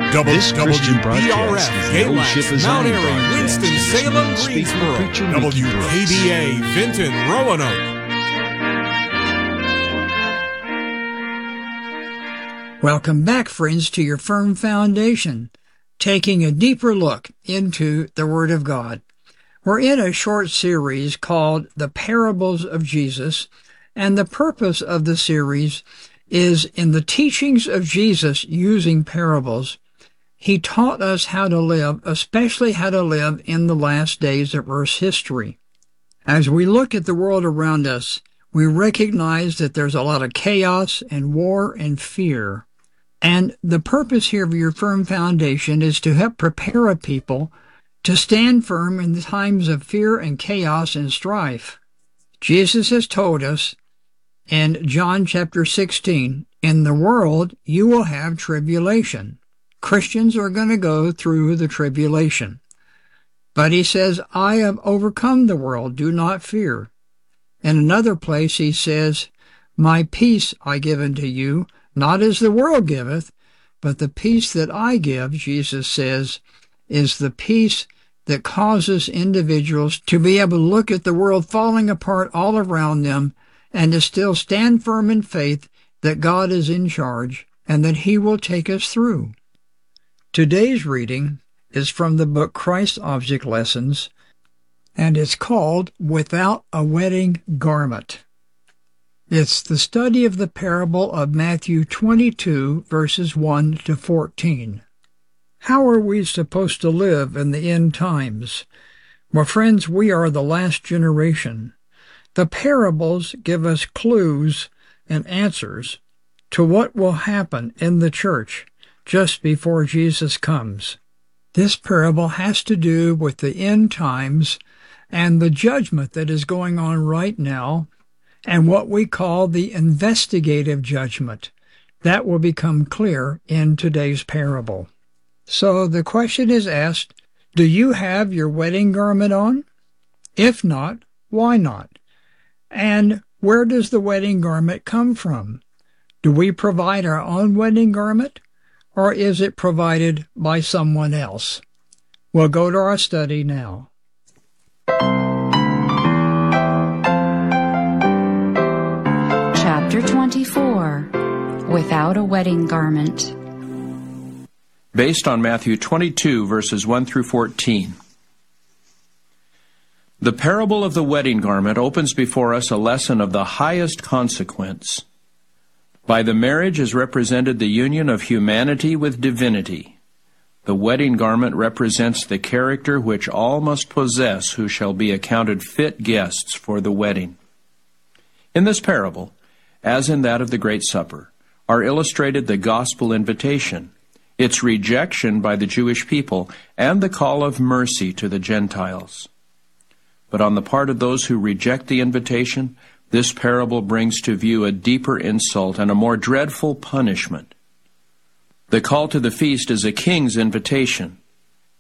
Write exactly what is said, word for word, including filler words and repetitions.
This Christian broadcast is the Old Ship is Mount On Airy, broadcast. Winston-Salem, Greensboro, W K B A, Vinton, Roanoke. Welcome back, friends, to your firm foundation, taking a deeper look into the Word of God. We're in a short series called The Parables of Jesus, and the purpose of the series is in the teachings of Jesus using parables. He taught us how to live, especially how to live in the last days of Earth's history. As we look at the world around us, we recognize that there's a lot of chaos and war and fear. And the purpose here of your firm foundation is to help prepare a people to stand firm in the times of fear and chaos and strife. Jesus has told us in John chapter sixteen, in the world you will have tribulation. Christians are going to go through the tribulation. But he says, I have overcome the world, do not fear. In another place he says, my peace I give unto you, not as the world giveth, but the peace that I give, Jesus says, is the peace that causes individuals to be able to look at the world falling apart all around them and to still stand firm in faith that God is in charge and that he will take us through. Today's reading is from the book Christ's Object Lessons, and it's called Without a Wedding Garment. It's the study of the parable of Matthew twenty-two, verses one to fourteen. How are we supposed to live in the end times? Well, friends, we are the last generation. The parables give us clues and answers to what will happen in the church just before Jesus comes. This parable has to do with the end times and the judgment that is going on right now and what we call the investigative judgment. That will become clear in today's parable. So the question is asked, do you have your wedding garment on? If not, why not? And where does the wedding garment come from? Do we provide our own wedding garment, or is it provided by someone else? We'll go to our study now. Chapter twenty-four, Without a Wedding Garment. Based on Matthew twenty-two, verses one through fourteen. The parable of the wedding garment opens before us a lesson of the highest consequence. By the marriage is represented the union of humanity with divinity. The wedding garment represents the character which all must possess who shall be accounted fit guests for the wedding. In this parable, as in that of the Great Supper, are illustrated the gospel invitation, its rejection by the Jewish people, and the call of mercy to the Gentiles. But on the part of those who reject the invitation, this parable brings to view a deeper insult and a more dreadful punishment. The call to the feast is a king's invitation,